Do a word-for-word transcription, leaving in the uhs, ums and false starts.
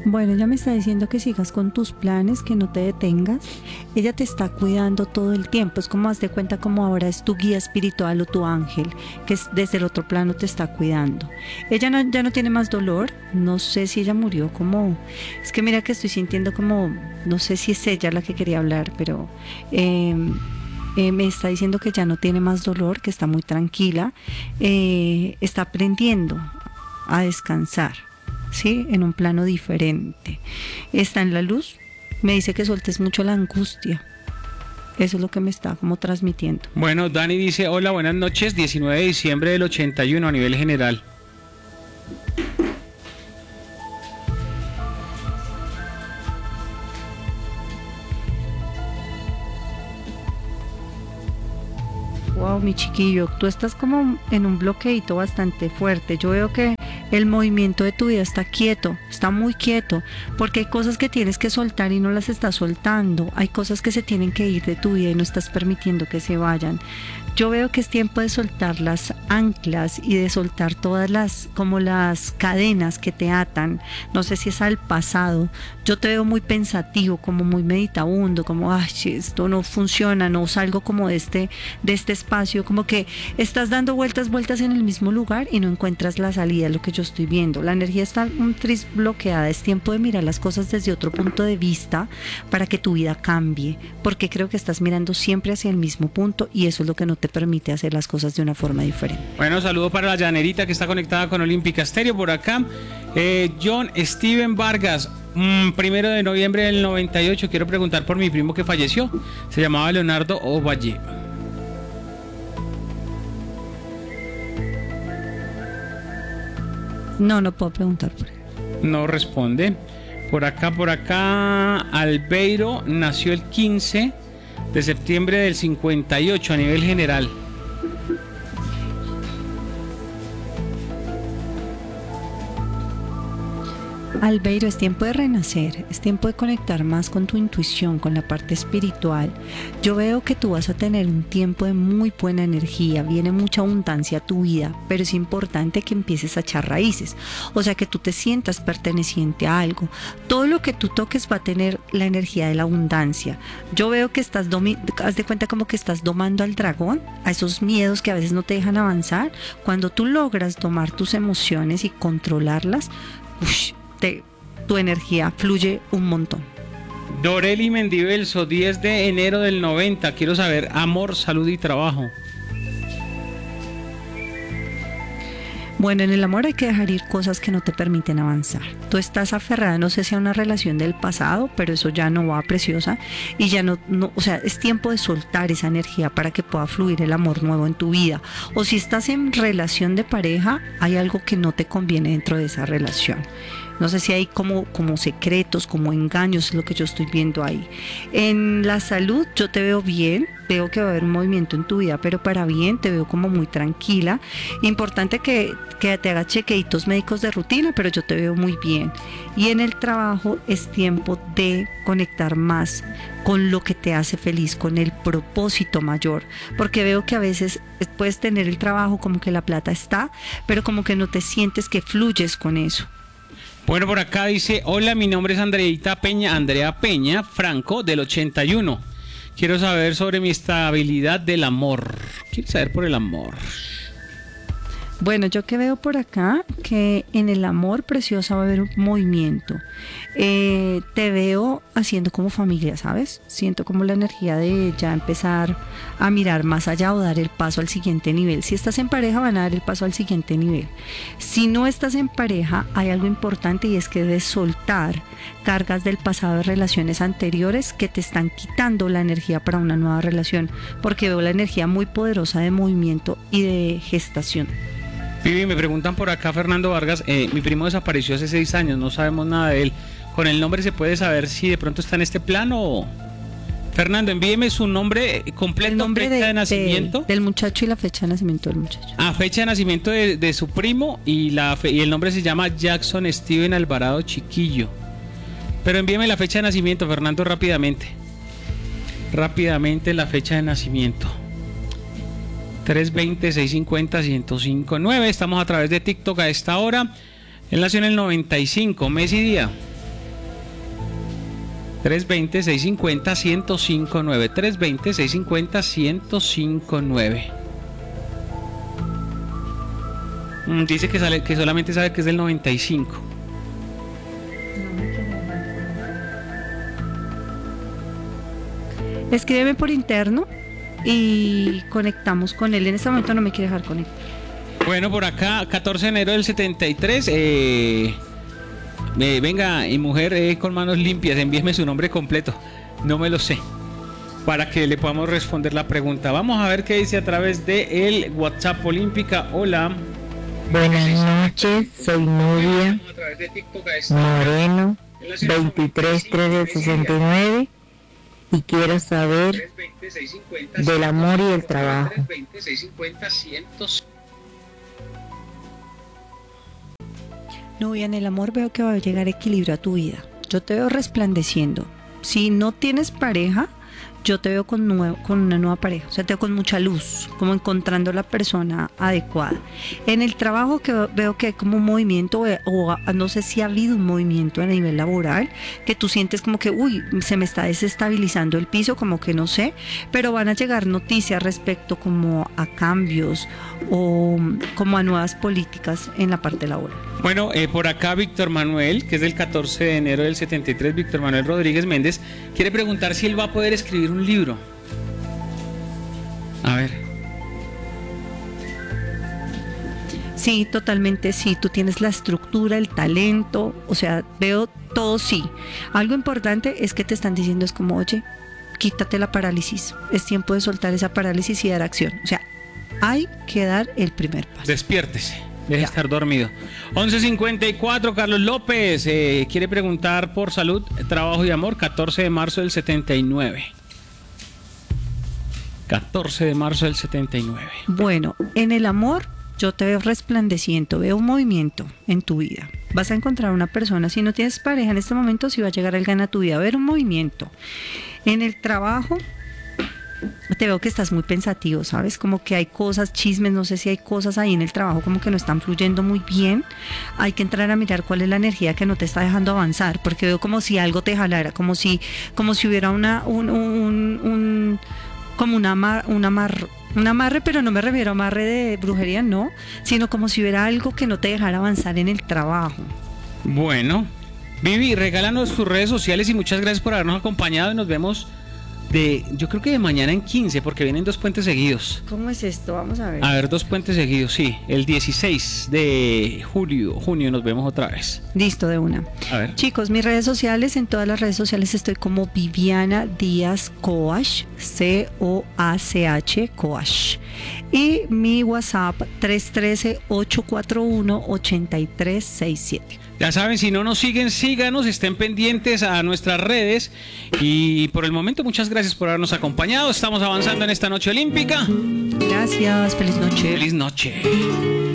Bueno, ella me está diciendo que sigas con tus planes, que no te detengas. Ella te está cuidando todo el tiempo. Es como, haz de cuenta, como ahora es tu guía espiritual o tu ángel, que es desde el otro plano te está cuidando. Ella no, ya no tiene más dolor. No sé si ella murió como... Es que mira que estoy sintiendo como... No sé si es ella la que quería hablar, pero... Eh, eh, me está diciendo que ya no tiene más dolor, que está muy tranquila. Eh, está aprendiendo a descansar, ¿sí? En un plano diferente. Está en la luz. Me dice que sueltes mucho la angustia. Eso es lo que me está como transmitiendo. Bueno, Dani dice, hola, buenas noches, diecinueve de diciembre del ochenta y uno a nivel general. Wow, mi chiquillo, tú estás como en un bloqueito bastante fuerte. Yo veo que el movimiento de tu vida está quieto, está muy quieto, porque hay cosas que tienes que soltar y no las estás soltando. Hay cosas que se tienen que ir de tu vida y no estás permitiendo que se vayan. Yo veo que es tiempo de soltar las anclas y de soltar todas las, como las cadenas que te atan. No sé si es al pasado. Yo te veo muy pensativo, como muy meditabundo, como, ay, esto no funciona, no salgo como de este, de este espacio, como que estás dando vueltas, vueltas en el mismo lugar y no encuentras la salida, lo que yo estoy viendo. La energía está un tris bloqueada. Es tiempo de mirar las cosas desde otro punto de vista para que tu vida cambie, porque creo que estás mirando siempre hacia el mismo punto y eso es lo que no te permite hacer las cosas de una forma diferente. Bueno, saludo para la llanerita que está conectada con Olímpica Estéreo por acá. eh, John Steven Vargas, mmm, primero de noviembre del noventa y ocho. Quiero preguntar por mi primo que falleció. Se llamaba Leonardo Ovalle. No, no puedo preguntar por él. No responde. Por acá, por acá, Albeiro nació el quince de septiembre del cincuenta y ocho a nivel general. Albeiro, es tiempo de renacer, es tiempo de conectar más con tu intuición, con la parte espiritual. Yo veo que tú vas a tener un tiempo de muy buena energía, viene mucha abundancia a tu vida, pero es importante que empieces a echar raíces, o sea, que tú te sientas perteneciente a algo. Todo lo que tú toques va a tener la energía de la abundancia. Yo veo que estás, domi- haz de cuenta como que estás domando al dragón, a esos miedos que a veces no te dejan avanzar. Cuando tú logras domar tus emociones y controlarlas, uff, Te, tu energía fluye un montón. Doreli Mendivelso, diez de enero del noventa. Quiero saber amor, salud y trabajo. Bueno, en el amor hay que dejar ir cosas que no te permiten avanzar. Tú estás aferrada, no sé si a una relación del pasado, pero eso ya no va, preciosa, y ya no, no, o sea, es tiempo de soltar esa energía para que pueda fluir el amor nuevo en tu vida. O si estás en relación de pareja, hay algo que no te conviene dentro de esa relación. No sé si hay como, como secretos, como engaños, es lo que yo estoy viendo ahí. En la salud yo te veo bien, veo que va a haber un movimiento en tu vida, pero para bien, te veo como muy tranquila. Importante que, que te hagas chequeitos médicos de rutina, pero yo te veo muy bien. Y en el trabajo es tiempo de conectar más con lo que te hace feliz, con el propósito mayor, porque veo que a veces puedes tener el trabajo como que la plata está, pero como que no te sientes que fluyes con eso. Bueno, por acá dice, hola, mi nombre es Andreita Peña, Andrea Peña Franco, del ochenta y uno. Quiero saber sobre mi estabilidad del amor. Quiero saber por el amor. Bueno, yo que veo por acá que en el amor, preciosa, va a haber un movimiento. Eh, te veo haciendo como familia, ¿sabes? Siento como la energía de ya empezar a mirar más allá o dar el paso al siguiente nivel. Si estás en pareja, van a dar el paso al siguiente nivel. Si no estás en pareja, hay algo importante y es que debes soltar cargas del pasado de relaciones anteriores que te están quitando la energía para una nueva relación, porque veo la energía muy poderosa de movimiento y de gestación. Vivi, me preguntan por acá, Fernando Vargas, eh, mi primo desapareció hace seis años, no sabemos nada de él. ¿Con el nombre se puede saber si de pronto está en este plano o...? Fernando, envíeme su nombre completo, el nombre fecha de, de nacimiento. De, del muchacho y la fecha de nacimiento del muchacho. Ah, fecha de nacimiento de, de su primo y, la fe, y el nombre se llama Jackson Steven Alvarado Chiquillo. Pero envíeme la fecha de nacimiento, Fernando, rápidamente. Rápidamente la fecha de nacimiento. tres veinte, seiscientos cincuenta, ciento cinco nueve. Estamos a través de TikTok a esta hora. Él nació en el noventa y cinco, mes y día. tres dos cero, seis cinco cero, uno cero cinco nueve. tres dos cero, seis cinco cero, uno cero cinco nueve. Mm, dice que, sale, que solamente sabe que es del noventa y cinco. Escríbeme por interno y conectamos con él. En este momento no me quiere dejar conectar. Bueno, por acá, catorce de enero del setenta y tres. Eh, eh, venga, y mujer eh, con manos limpias, envíeme su nombre completo. No me lo sé. Para que le podamos responder la pregunta. Vamos a ver qué dice a través de el WhatsApp Olímpica. Hola. Buenas noches, soy Nubia Moreno, veintitrés tres sesenta y nueve, y quiero saber del amor y el trabajo. Nubia, en el amor veo que va a llegar equilibrio a tu vida. Yo te veo resplandeciendo. Si no tienes pareja, yo te veo con, nuevo, con una nueva pareja, o sea, te veo con mucha luz, como encontrando la persona adecuada. En el trabajo que veo que hay como un movimiento, o no sé si ha habido un movimiento a nivel laboral, que tú sientes como que, uy, se me está desestabilizando el piso, como que no sé, pero van a llegar noticias respecto como a cambios o como a nuevas políticas en la parte laboral. Bueno, eh, por acá Víctor Manuel, que es del catorce de enero del setenta y tres, Víctor Manuel Rodríguez Méndez, quiere preguntar si él va a poder escribir un libro. A ver. Sí, totalmente sí. Tú tienes la estructura, el talento, o sea, veo todo sí. Algo importante es que te están diciendo es como, oye, quítate la parálisis. Es tiempo de soltar esa parálisis y dar acción. O sea, hay que dar el primer paso. Despiértese. Deje de estar dormido. once cincuenta y cuatro, Carlos López eh, quiere preguntar por salud, trabajo y amor, catorce de marzo del setenta y nueve. catorce de marzo del setenta y nueve. Bueno, en el amor yo te veo resplandeciendo, veo un movimiento en tu vida. Vas a encontrar una persona, si no tienes pareja en este momento, si va a llegar alguien a tu vida, a ver un movimiento. En el trabajo te veo que estás muy pensativo, ¿sabes? Como que hay cosas, chismes, no sé si hay cosas ahí en el trabajo como que no están fluyendo muy bien. Hay que entrar a mirar cuál es la energía que no te está dejando avanzar, porque veo como si algo te jalara, como si, como si hubiera una, un, un, un como una amar, un amar, un amarre, pero no me refiero a amarre de brujería, no, sino como si hubiera algo que no te dejara avanzar en el trabajo. Bueno, Vivi, regálanos tus redes sociales y muchas gracias por habernos acompañado y nos vemos de, yo creo que de mañana en quince, porque vienen dos puentes seguidos. ¿Cómo es esto? Vamos a ver. A ver, dos puentes seguidos, sí. El dieciséis de julio, junio nos vemos otra vez. Listo, de una. A ver. Chicos, mis redes sociales, en todas las redes sociales estoy como Viviana Díaz Coach, C O A C H, Coach. Y mi WhatsApp tres uno tres, ocho cuatro uno, ocho tres seis siete. Ya saben, si no nos siguen, síganos, estén pendientes a nuestras redes. Y por el momento, muchas gracias por habernos acompañado. Estamos avanzando en esta noche olímpica. Gracias, feliz noche. Feliz noche.